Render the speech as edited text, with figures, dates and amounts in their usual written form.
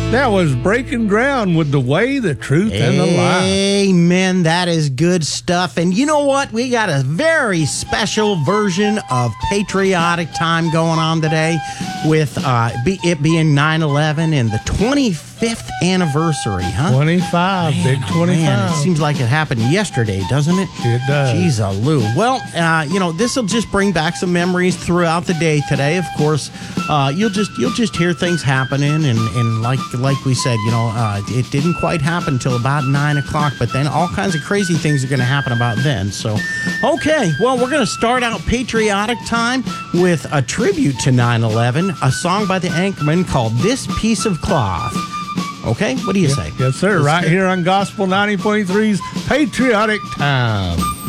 That was Breaking Ground with The Way, the Truth, and the Lie. Amen. That is good stuff. And you know what? We got a very special version of Patriotic Time going on today with it being 9/11 and the 25th anniversary, huh? 25, Man, big 25. Man, it seems like it happened yesterday, doesn't it? It does. Jeez, Lou. Well, this will just bring back some memories throughout the day today. Of course, you'll just hear things happening, and like we said, it didn't quite happen until about 9 o'clock, but then all kinds of crazy things are going to happen about then. So, okay, well, we're going to start out Patriotic Time with a tribute to 9/11, a song by the Anchorman called "This Piece of Cloth." Okay, what do you say? Yes, sir. Right here on Gospel 90.3's Patriotic Time.